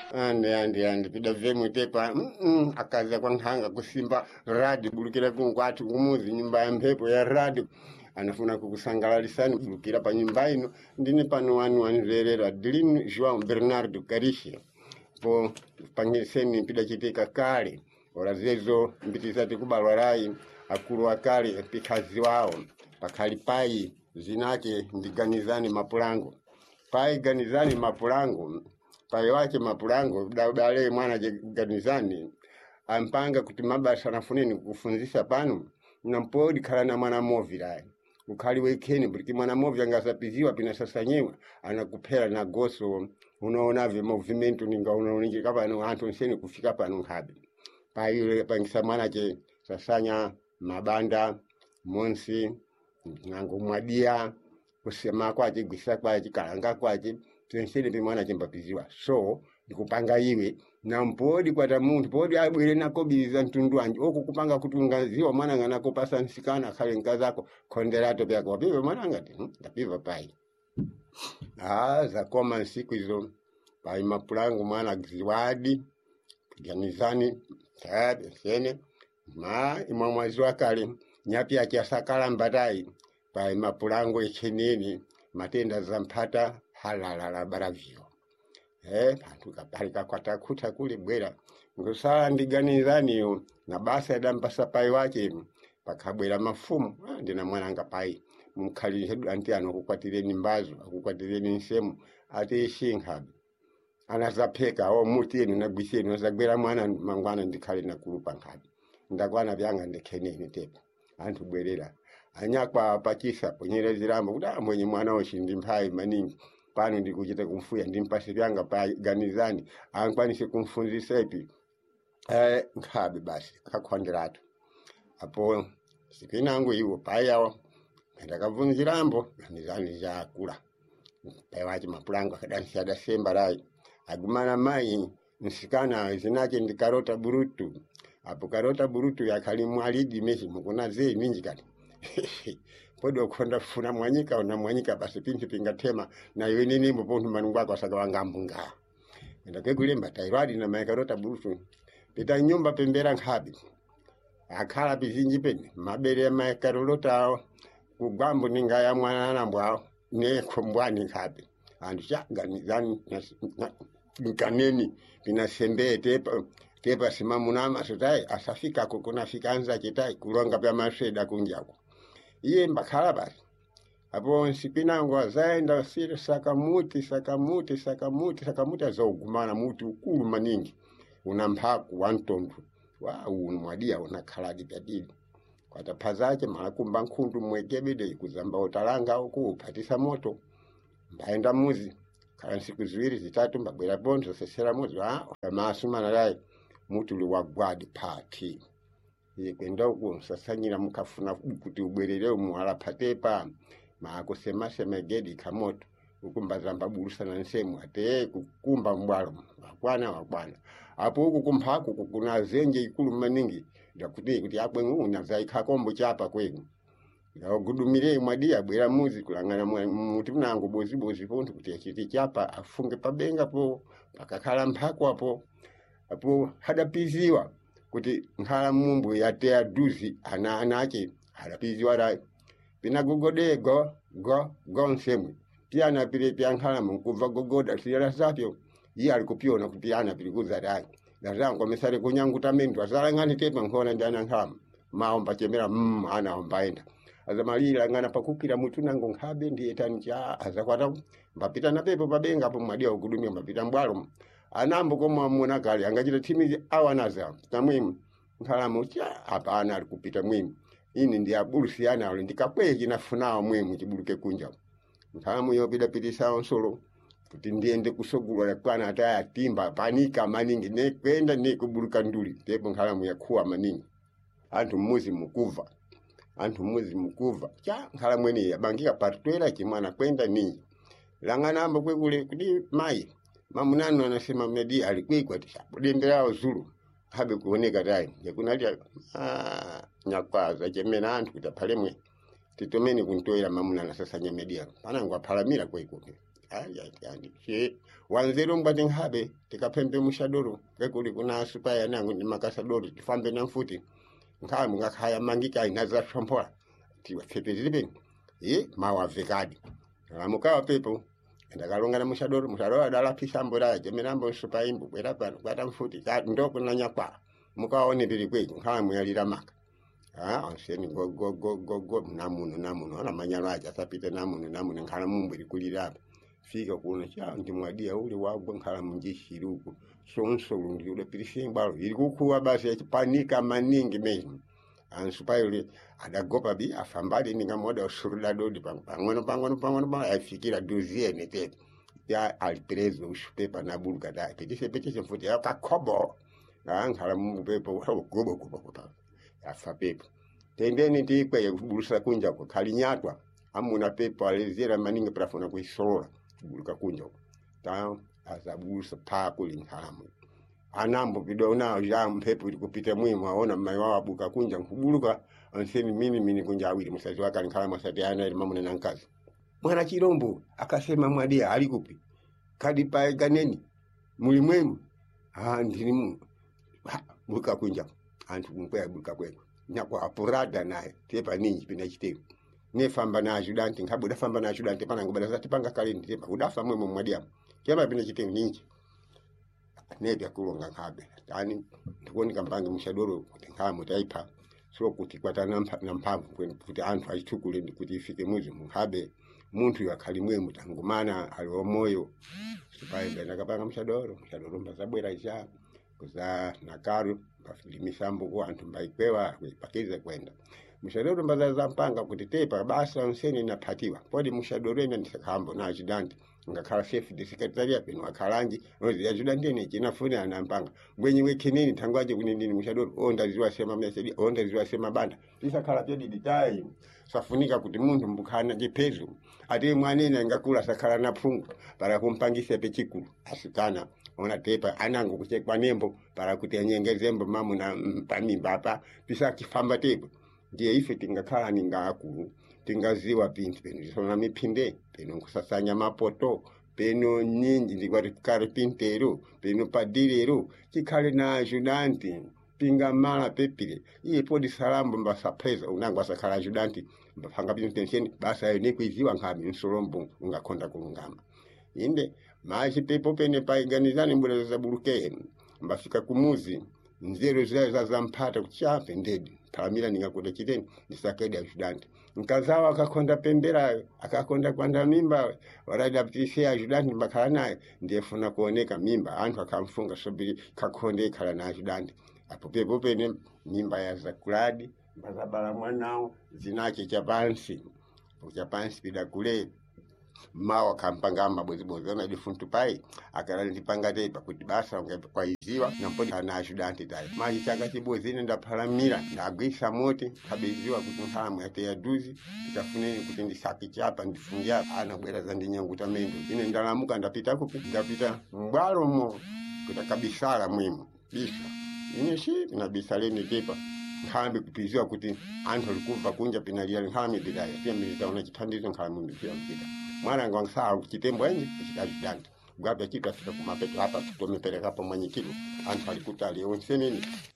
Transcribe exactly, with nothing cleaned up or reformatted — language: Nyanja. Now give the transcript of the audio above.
ande ande ande pida vemu tepa mm, mm, akaza kwa nhanga kusimba radi bulukira kungwatu kumuzi nyumba ya mpepo ya radi anafuna kukusangalalisani bulukira pa nyumba ino ndine pano wanu wanzerera Dilin João Bernardo Carisha po pangiseni pida chitika kale ora zezo mbitizati kubalwa rai akulu akali pikazi wao pakali pai zinake ndiganizani mapulango pai ganizani mapulango pai wake mapulango dale mwana ganizani ampanga kuti mabasa nafuneni kufunzisa pano nampodi kala na mwana movi rai ukali wekeni buliki mwana movi angasapiziwa pina sasanyewa anakupera na goso unaona ve movimento ninga unaoniki kapa no antu nseni kufika pano habi pai yule pangisa mwana ke sasanya mabanda monsi nango mwadia kusema kwaje gwisa kwaje kalanga kwaje tenseni pe mwana chimbapiziwa so ndikupanga iwe na mpodi kwata muntu podi abwere nakobiza ntundu anje oku kupanga kutungaziwa mwana ngana kopasa nsikana khale nkazako konderato byako wapiva mwana ngati hmm? ndapiva pai ah za koma siku hizo pai mapulango mwana giwadi ganizani tabe sene ma imamwazi wakale nyapi akiasakala mbatai pai mapulango echeneni matenda zampata halala baravyo eh pantu kapalika kwata kuta kule bwera ngosala ndiganizani yo na basa dampasa pai wake pakabwera mafumu ah, ndina mwana anga pai mukali hedu anti anokukwatire mbazo akukwatire nsemu ate shinkabi anazapeka o muti enu na gwisenu azagwera mwana mangwana ndikhale nakulupa nkabi ndakwana byanga ndekeneni tepo antu bwerera anyakwa pachisa ponyera zirambo kuti amwenye mwana oshindi mphai maningi pano ndikuchita kumfuya ndimpase byanga pa ganizani ankwanise kumfunzisa ipi eh nkabi basi kakhwandiratu apo sipinangu iwo payawo ndakavunzirambo ganizani za kula paiwachi mapulanga kadansi adasemba rai agumana mai nsikana zinake ndikarota burutu apo karota burutu yakalimu alidi meshi mukuna zee minji kati podo konda funa mwanyika na mwanyika basi pinti pingatema na iwe nini mpontu manungwa kwa saka wangambunga ndake kulemba tairadi na makarota burutu pita nyumba pembera nkhabi akhala bizinji pene mabere ya makarota kugwambu ninga ya mwana nambwa ne kombwani nkhabi andu chaganizani nkaneni pinasembe tepa tepa simamu nama sotai asafika kukuna fikanza kitai kulonga pya masheda kunjako iye mbakhala basi apo nsipinango azaenda sire sakamuti sakamuti sakamuti sakamuti azogumana muti ukulu maningi unamphaku wantondu wa unmwadia unakhaladi pyadili kwata phazache malakumba nkhundu mwekebede kuzamba utalanga ukuphatisa moto mbaenda muzi kala nsiku ziwiri zitatu mbabwera bondo sesera muzi wa masuma narai mutu liwagwadi pati ye kwenda uko sasanyira mukafuna kuti ubwerere umuhala patepa maakosema semegedi kamoto ukumbazamba burusa na nsemu ate kukumba mbwalo wakwana wakwana apo huku kumphaku kuna zenje ikulu maningi ndakuti kuti akwe nguna zaika kombo chapa kwenu ngagudumire mwadia bwera muzi kulangana muti nango bozi bozi pontu kuti achiti chapa afunge pabenga po pakakhala mphako apo apo hadapiziwa kuti nkhala mumbu yatea duzi ana anake hadapiziwa rai pina gogode go go go nsemu piana pile pia nkhala mkuva gogoda siyala sapyo iye alikupiona kupiana pilikuza rai lazango mesare kunyanguta mendu azala ngani tepa nkona ndana nkhala maomba chemera mm ana ombaenda azamalira ngana pakukira mutu nango nkhabe ndiye tancha azakwata mbapita na pepo pabenga po mwadia ukudumia mbapita mbwalo anambo koma mwana kali angachita timizi awanaza tamwimu nkhala mucha hapana alikupita mwimu ini ndi abulusiana ole ndikapweji nafunao mwimu chibuluke kunja nkhala muyo pida pitisa onsolo kuti ndiende kusogulwa yakwana ataya timba panika maningi ne kwenda ne kubuluka nduli tepo nkhala muya kuwa maningi antu muzi mukuva antu muzi mukuva cha nkhala mweni yabangika partwela chimwana kwenda ni langana amba kwekule kuti mai mamunano anasema medi alikwikwa tishapo dembelao zulu habe kuoneka dai yakunalia ah nyakwaza chemena antu kutapalemwe titomeni kuntoira mamunana sasa nyemedia pana ngwa palamira kweko aya yani che wanzero mbati habe tikapembe mushadoro ngekuli kuna supaya nangu ni makasadoro tifambe na mfuti nkamu ngakaya mangika inaza shompola tiwa pepe zilipe eh mawa vekadi ramuka pepo ndakalonga na mushadoro mushadoro adala pisambura jemerambo supaimbu bwera pano kwata mfuti ndoko na nyakwa mukaone bili kwetu nkamu yalira maka ah anseni go go go go go namuno namuno na manyalo aja sapite namuno namuno nkala mumbiri kulira fika kuno cha ndimwadia ule wagwa nkala munjishiruko sonso lundi ule pilisimbalo ili kukuwa basi yachipanika maningi mezi ansupaile adagopa bi afambali ninga moda usurula dodi pangono pangono pangono pa afikira doziene te ya alprezo ushupepa na bulga da petise petise mfuti ya kakobo na nkala mumbepo gobo gobo gobo afa pepo tendeni tikwe yakubulusa kunja ko kalinyatwa amuna pepo alezera maninga prafona kuisorola buluka kunja ta azabulusa pa kulinhamu anambo bidona ya mpepo ilikupita mwimu aona mai wao buka kunja kubuluka ansemi mimi mimi kunja awili msazi waka nkala masatiana ile mamuna nankazi mwana chirombo akasema mwadia alikupi kadi pae ganeni mulimwemu ah ndilimu buka kunja antu mkwea buka kweko nyakwa apurada naye tepa ninji pina chiteu nefamba na ajudanti ngabu dafamba na ajudanti pana ngobala zati panga kalindi tepa udafa mwemo mwadia kema pina chiteu ninji nebya kulonga ngabe tani ndikoni kampange mushadoro kuti ngamo taipa so kuti kwata nampa nampamvu kuti antu ayitukule kuti ifike muzi muhabe muntu yakalimwe mutangumana aliwo moyo sipaenda nakapanga mushadoro mushadoro mbazabwera isha kuza nakaru bafilimishambo kwa antu mbaikwewa pakeza kwenda mushadoro mbazaza mpanga kuti tepa basa onseni napatiwa podi mushadoro ina ndisakambo na ajudanti ngakhala chef de secretariat peno akalanji ozi ajudanti ne chinafuna anampanga ngwenyi wekeneni tangwaje kunendini mushadoro onda ziwa sema message onda ziwa sema banda pisa khala pedi ditai safunika kuti muntu mbukana jepezo ate mwanene ngakula sakala na phungu para kumpangisa pechikulu asikana ona tepa anango kuchekwa nembo para kuti anyengezembo mamu na pamimba apa pisa kifamba tepo ndiye ife tingakhala ningaku tingaziwa pinti peno sona mipinde peno kusasanya mapoto peno nyingi ndikwati kare pintero peno padirero chikale na ajudanti pinga mala pepile iye podi salambo mbasapeza unangwa sakala ajudanti mbapanga pino tensioni basa yo nekwiziwa ngami nsolombo ungakonda kulungama inde maji pepo pene paiganizane mbula za buluke mbafika kumuzi nzero za zampata kuchape ndedi paramila ningakoda chiteni nisakedi ajudanti nkazawa akakonda pembera akakonda kwanda mimba warada ptisi ajudanti mbakala naye ndiyefuna kuoneka mimba antu akamfunga sobiri kakonde kala na ajudanti apo pepo pene mimba ya zakuladi mbazabala mwanao zinache chapansi uchapansi pida kule mawa kampanga mabwezi bozi ona difuntu pai akala ndipanga tepa kuti basa ungepe kwa iziwa na mpodi na ajudanti tai maji changa chibozi nenda paramira ndagwisa mote kabeziwa kuti nhamu yate ya duzi tikafuneni kuti ndisaki chapa ndifungia ana bwera za ndinyanguta mendo ine ndalamuka ndapita kupi ndapita mbwalo mo kutakabisala mwimu bisa ine shi inabisaleni tepa nkambi kupiziwa kuti antu alikuva kunja pinalia nkambi bidaya pia militaona chitandizo nkambi mbifia mpita mwana ngwa saa kitembo enye kushikajudanti gwabya kitu afika kumapeto hapa tutomepeleka hapo mwenye kilu antu alikuta alionseneni